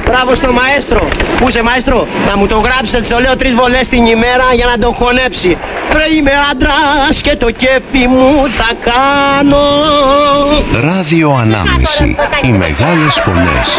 Μπράβο στο μαέστρο. Πού είσαι μαέστρο? Να μου το γράψετε, το λέω 3 βολές την ημέρα για να τον χωνέψει. Ρε είμαι άντρας και το κέφι μου θα κάνω. Ράδιο Ανάμνηση. Οι μεγάλες φωνές.